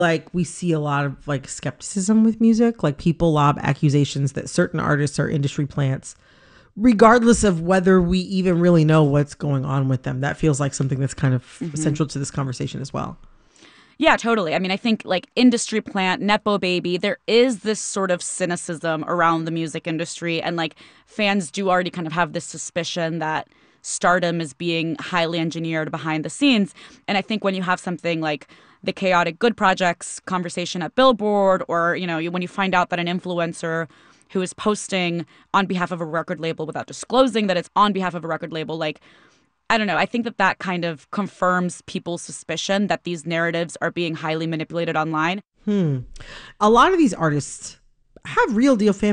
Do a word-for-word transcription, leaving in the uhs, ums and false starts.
Like we see a lot of like skepticism with music, like people lob accusations that certain artists are industry plants, regardless of whether we even really know what's going on with them. That feels like something that's kind of mm-hmm. central to this conversation as well. Yeah, totally. I mean, I think like industry plant, Nepo baby, there is this sort of cynicism around the music industry. And like fans do already kind of have this suspicion that stardom is being highly engineered behind the scenes. And I think when you have something like the Chaotic Good Project's conversation at Billboard, or, you know, when you find out that an influencer who is posting on behalf of a record label without disclosing that it's on behalf of a record label, like, I don't know. I think that that kind of confirms people's suspicion that these narratives are being highly manipulated online. Hmm. A lot of these artists have real deal fan